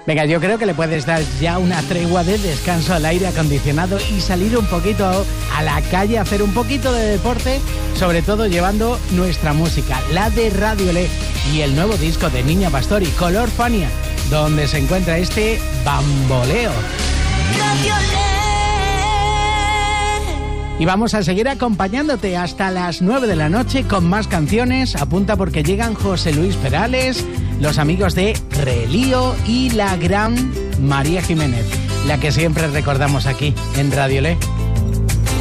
Venga, yo creo que le puedes dar ya una tregua de descanso al aire acondicionado y salir un poquito a la calle, hacer un poquito de deporte, sobre todo llevando nuestra música, la de Radio Le y el nuevo disco de Niña Pastori, Color Fania, donde se encuentra este Bamboleo. Radio Le. Y vamos a seguir acompañándote hasta las 9 de la noche con más canciones. Apunta porque llegan José Luis Perales, los amigos de Relío y la gran María Jiménez, la que siempre recordamos aquí en Radio Le.